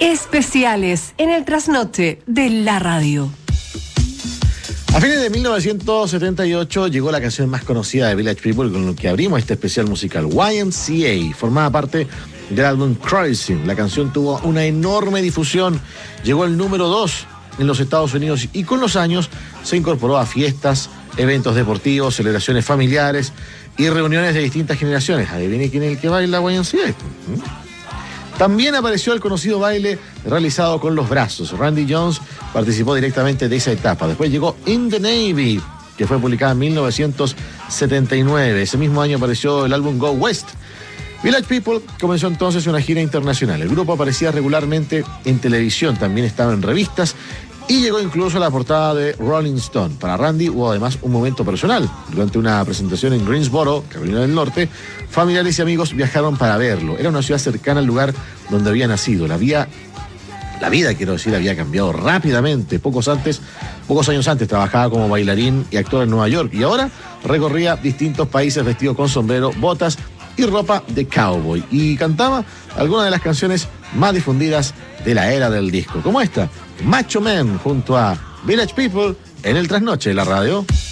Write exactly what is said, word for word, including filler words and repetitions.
Especiales en el trasnoche de la radio. A fines de mil novecientos setenta y ocho llegó la canción más conocida de Village People, con lo que abrimos este especial musical. Y M C A formaba parte del álbum Crazy. La canción tuvo una enorme difusión, llegó al número dos en los Estados Unidos y con los años se incorporó a fiestas, eventos deportivos, celebraciones familiares y reuniones de distintas generaciones. Adivine quién es el que baila Y M C A. También apareció el conocido baile realizado con los brazos. Randy Jones participó directamente de esa etapa. Después llegó In the Navy, que fue publicada en mil novecientos setenta y nueve. Ese mismo año apareció el álbum Go West. Village People comenzó entonces una gira internacional. El grupo aparecía regularmente en televisión, también estaba en revistas y llegó incluso a la portada de Rolling Stone. Para Randy hubo además un momento personal. Durante una presentación en Greensboro, Carolina del Norte, familiares y amigos viajaron para verlo. Era una ciudad cercana al lugar donde había nacido. La vida, la vida, quiero decir, había cambiado rápidamente. Pocos antes, pocos años antes trabajaba como bailarín y actor en Nueva York y ahora recorría distintos países vestido con sombrero, botas y ropa de cowboy. Y cantaba algunas de las canciones más difundidas de la era del disco, como esta, Macho Man, junto a Village People, en el trasnoche de la radio.